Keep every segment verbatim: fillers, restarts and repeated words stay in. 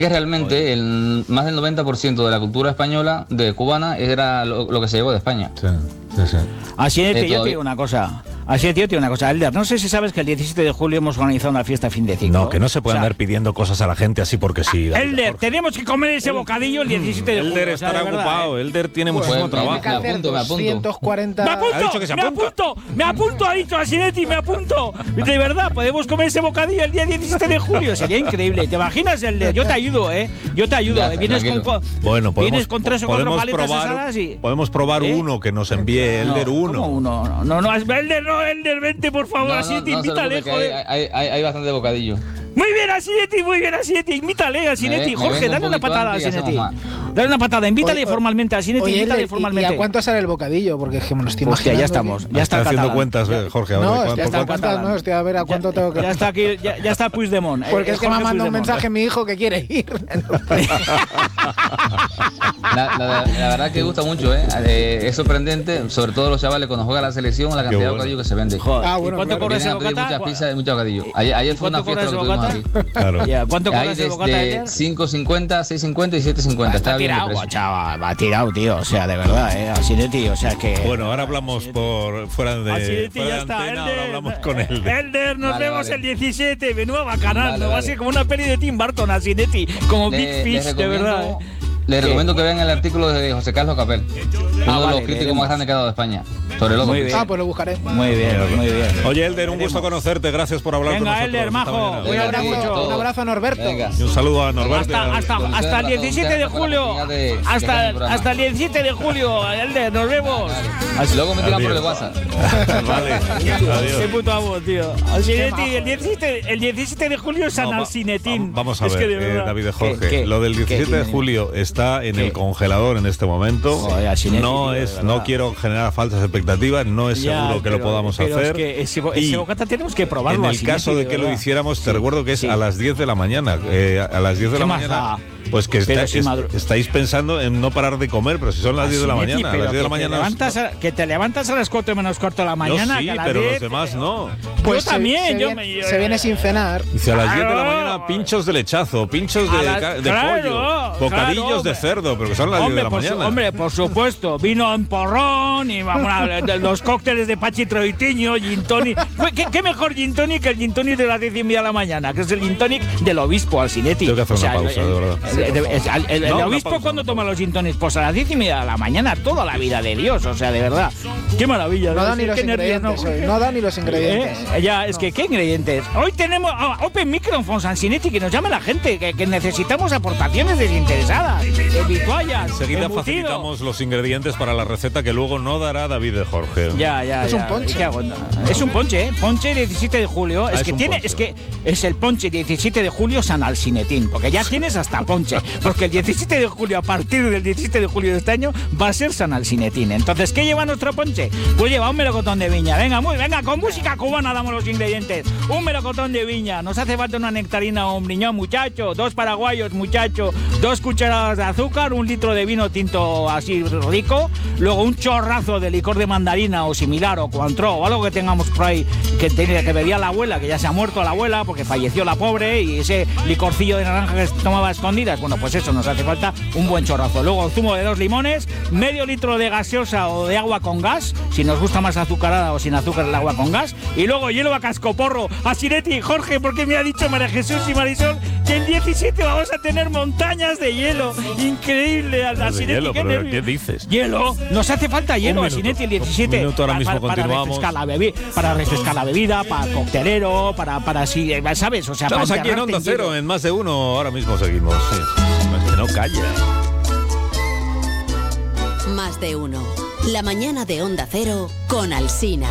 que realmente el, más del noventa por ciento de la cultura española, de cubana, era lo, lo que se llevó de España. Sí, sí, sí. Así es, Eh, tío, yo te todavía- digo una cosa. Así es, tío, te digo una cosa. Elder, no sé si sabes que el diecisiete de julio hemos organizado una fiesta fin de ciclo. No, que no se puede O sea, andar pidiendo cosas a la gente así porque sí. David Elder, Jorge. tenemos que comer ese bocadillo el diecisiete de julio. Elder o sea, estará de verdad, ocupado, ¿eh? Elder tiene Pues, muchísimo me- trabajo. me apunto, me apunto. doscientos cuarenta... ¡Me apunto! Ha dicho que se ¡Me apunta. apunto! ¡Me apunto! Ha dicho Asinetti, me apunto. De verdad, podemos comer ese bocadillo el día diecisiete de julio. Sería increíble. ¿Te imaginas, Elder? Yo te ayudo, ¿eh? Yo te ayudo. Ya, ¿eh? Vienes con, tranquilo. con- Bueno, podemos, vienes con tres o cuatro podemos paletas probar, asadas y... podemos probar ¿Eh? uno que nos envíe Elder No, uno. ¿cómo uno? No, no, no, Elder, no, Elder, vente, por favor. No, no, Asinetti, no se invítale, preocupe, que joder. hay, hay, hay, hay bastante bocadillo. Muy bien, Asinetti, muy bien, Asinetti. Invítale a Asinetti. Me- me Jorge, vengo dale un una poquito patada a antes y Asinetti. hacemos Dale una patada, invítale Oye, formalmente a Asinetti, Oye, invítale Elder, ¿y- formalmente. ¿y a cuánto sale el bocadillo? Porque es que me lo estoy Hostia, imaginando. ya estamos. aquí. Ya está, haciendo catalán. cuentas, eh, Jorge. A ver, No, ¿cuánto- estoy está hasta catalán. cuántas, no, estoy a ver a cuánto tengo que... Ya está aquí, ya, ya está Puigdemont. Porque eh, es que me ha Jorge mandado un Puigdemont. mensaje mi hijo que quiere ir. La, la- la verdad que gusta mucho, ¿eh? Eh, Es sorprendente, sobre todo los chavales cuando juega la selección, la cantidad bueno. de bocadillo que se vende. Joder, Ah, ¿y bueno, ¿cuánto claro. cobra ese Vienen a pedir bocata? muchas pizzas y mucho bocadillo. Ayer, ayer fue una ¿Cuánto fiesta cobra lo que ese tuvimos bocata? aquí. Claro. Ya, ¿Cuánto cobra Hay ese bocata desde ayer? cinco cincuenta, seis cincuenta y siete cincuenta. Está Está bien de tirado, precio. chaval, va tirado, tío. O sea, de verdad, ¿eh? Asinetti, o sea que... Bueno, ahora hablamos por fuera de, Asinetti, fuera ya de está. antena, Elder, ahora hablamos con él. Elder, nos Vale, vemos vale. el diecisiete. Menuda bacanal, Vale, ¿no? Va a vale. ser como una peli de Tim Burton, Asinetti. Como Le- Big les Fish, de recomiendo- verdad, ¿eh? Les ¿Qué? recomiendo que vean el artículo de José Carlos Capel, uno de vale, los críticos leeremos. más grandes que ha dado de España, sobre los Muy zombies. bien. Ah, pues lo buscaré. Muy bien, muy bien. Oye, Elder, un gusto conocerte. Gracias por hablar con Venga, nosotros. Elder, esta majo. mañana. Voy a Venga, hablar tío, mucho. todo. Un abrazo a Norberto. Venga. Y un saludo a Norberto. Hasta, hasta, Con hasta el la diecisiete de con la julio. oportunidad de- de Hasta, hacer el programa. hasta el diecisiete de julio, Elder, nos vemos. Luego me tiran por el Adiós. WhatsApp. Vale, Qué adiós. puto amo, tío. Asinetti, el diecisiete, el diecisiete de julio es San No, va- Alcinetín. Vamos a Es ver, que de eh, verdad. David de ¿Qué, Jorge. qué, Lo del qué, diecisiete de qué? julio está en ¿Qué? el congelador en este momento. Joder, Asinetti, no tío, de es, verdad. no quiero generar falsas expectativas. No es Ya, seguro que pero- lo podamos pero hacer. Es que ese, bo- Y ese bocata tenemos que probarlo. en el Asinetti, caso de que lo verdad. hiciéramos, te Sí. recuerdo que es Sí. a las diez de la mañana. Eh, a las diez de ¿Qué la más mañana. da? Pues que Pero está- si es- madru- estáis pensando en no parar de comer, pero si son las diez de la Asinetti, mañana. A pero las diez de la que te mañana. levantas a- que te levantas a las cuatro menos cuarto de la Yo mañana. sí, que a las pero diez, los demás no. Pues se- también, se, yo viene, me- yo- se viene sin cenar. Dice a las diez de la Claro. mañana pinchos de lechazo, pinchos de, A la- ca- de claro, pollo, bocadillos claro, de hombre. cerdo, pero que son las diez de Hombre, la por su- mañana. hombre, por supuesto, vino en porrón y vamos a ver, de los cócteles de Pachi Troitiño, gin tonic. ¿Qué, qué mejor gin tonic que el gin tonic de las diez y media de la mañana? Que es el gin tonic del obispo Alcinetti. Tengo que hacer una pausa, el, de verdad. el- el- el- el- el No, una obispo pausa, cuando una toma los gin tonics, pues a las diez y media de la mañana, toda la vida de Dios, o sea, de verdad. Qué maravilla. No ¿no? da ni Qué los nervios, ingredientes ¿no? hoy. No da ni los ingredientes. Eh, Ya, es que, ¿qué ingredientes? Hoy tenemos ah, Open Microphone Sansinetti, que nos llama la gente, que, que necesitamos aportaciones desinteresadas, de vituallas, Enseguida embutido. facilitamos los ingredientes para la receta que luego no dará David de Jorge. Ya, ya, Es ya. un ponche. ¿Qué hago? Es un ponche, ¿eh? Ponche diecisiete de julio. Ah, es es que un tiene, ponche. es que es el ponche diecisiete de julio San Alcinetín, porque ya tienes hasta ponche. Porque el diecisiete de julio, a partir del diecisiete de julio de este año, va a ser San Alcinetín. Entonces, ¿qué lleva nuestro ponche? Pues lleva un melocotón de viña. Venga, muy, venga, con música cubana damos los ingredientes. Un melocotón de viña. Nos hace falta una nectarina o un briñón, muchacho. Dos paraguayos, muchacho. Dos cucharadas de azúcar, un litro de vino tinto así rico. Luego un chorrazo de licor de mandarina o similar, o Cointreau, o algo que tengamos por ahí que, tenía, que bebía la abuela, que ya se ha muerto la abuela porque falleció la pobre, y ese licorcillo de naranja que tomaba a escondidas. Bueno, pues eso, nos hace falta un buen chorrazo. Luego zumo de dos limones, medio litro de gaseosa o de agua con gas, si nos gusta más azucarada o sin azúcar el agua con gas. Y luego hielo a cascoporro. Asinetti y Jorge, porque me ha dicho María Jesús y Marisol que el diecisiete vamos a tener montañas de hielo. Increíble, Asinetti, hielo, qué pero nervio- ¿qué dices? Hielo, nos hace falta hielo, minuto. Asinetti, el diecisiete. Un minuto, ahora Pa- mismo para, para continuamos. refrescar la bebi- para refrescar la bebida, para coctelero, para, para así, eh, ¿sabes? O sea, Estamos para aquí en enterrarte Onda Cero, hielo. en más de uno, ahora mismo seguimos. Sí. Es que no calla. Más de uno. La mañana de Onda Cero con Alsina.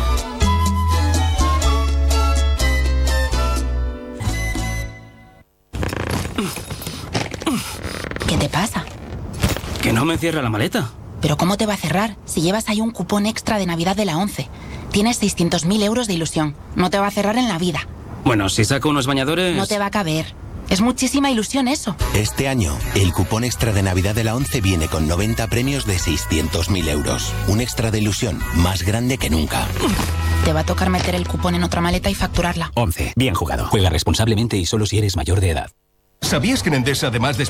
¿Qué te pasa? Que no me cierra la maleta. ¿Pero cómo te va a cerrar si llevas ahí un cupón extra de Navidad de la ONCE? Tienes seiscientos mil euros de ilusión. No te va a cerrar en la vida. Bueno, si saco unos bañadores... No te va a caber. Es muchísima ilusión eso. Este año, el cupón extra de Navidad de la ONCE viene con noventa premios de seiscientos mil euros. Un extra de ilusión más grande que nunca. Te va a tocar meter el cupón en otra maleta y facturarla. once. Bien jugado. Juega responsablemente y solo si eres mayor de edad. ¿Sabías que en Endesa, además de